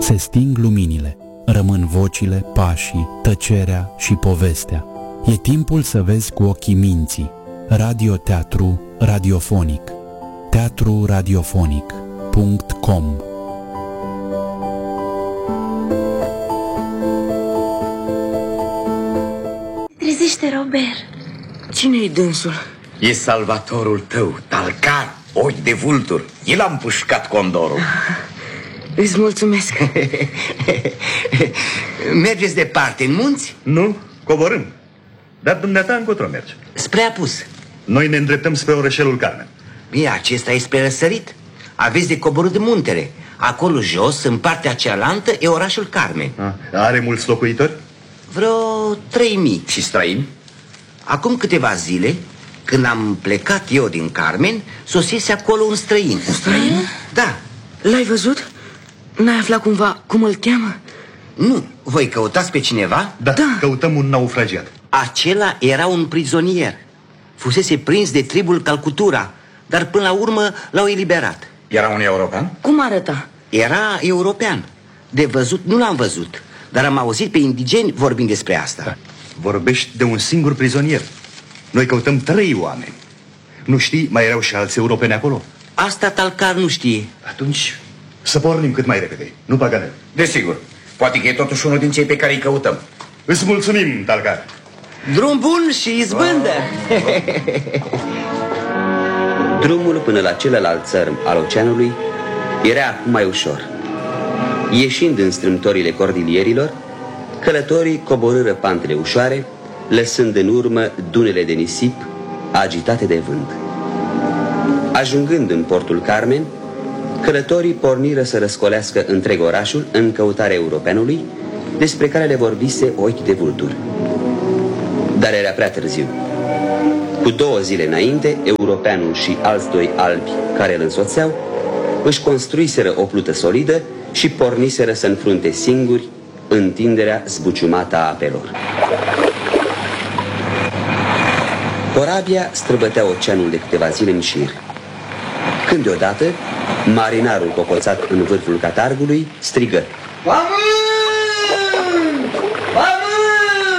Se sting luminile, rămân vocile, pașii, tăcerea și povestea. E timpul să vezi cu ochii minții. Radioteatru radiofonic. teatruradiofonic.com. Trezește, Robert. Cine-i dânsul? E salvatorul tău, Talcar, ochi de vultur. El a împușcat condorul. Îți mulțumesc. Mergeți departe, în munți? Nu, coborâm. Dar dumneata încotro merge? Spre apus. Noi ne îndreptăm spre orășelul Carmen. Bine, acesta e spre răsărit. Aveți de coborât de muntele. Acolo jos, în partea cealaltă, e orașul Carmen. Are mulți locuitori? Vreo 3000. Și străini? Acum câteva zile, când am plecat eu din Carmen, sosise acolo un străin. Un străin? Da. L-ai văzut? N-ai aflat cumva cum îl cheamă? Nu. Voi căutați pe cineva? Da. Căutăm un naufragiat. Acela era un prizonier. Fusese prins de tribul Calcutura, dar până la urmă l-au eliberat. Era un european? Cum arăta? Era european. De văzut nu l-am văzut, dar am auzit pe indigeni vorbind despre asta. Da. Vorbești de un singur prizonier. Noi căutăm 3 oameni. Nu știi, mai erau și alți europeni acolo? Asta Talcar nu știe. Atunci să pornim cât mai repede. Nu, Paganel? Desigur. Poate că e totuși unul din cei pe care îi căutăm. Îți mulțumim, Talcar. Drum bun și izbândă. Drumul până la celălalt țărm al oceanului era acum mai ușor. Ieșind în strâmtorile cordilierilor, călătorii coborâră pantele ușoare, lăsând în urmă dunele de nisip agitate de vânt. Ajungând în portul Carmen, călătorii porniră să răscolească întreg orașul în căutarea europeanului, despre care le vorbise ochi de vultur. Dar era prea târziu. Cu 2 zile înainte, europeanul și alți 2 albi care îl însoțeau își construiseră o plută solidă și porniseră să înfrunte singuri întinderea zbuciumată a apelor. Corabia străbătea oceanul de câteva zile în șir, când deodată marinarul cocoțat în vârful catargului strigă: Oameni!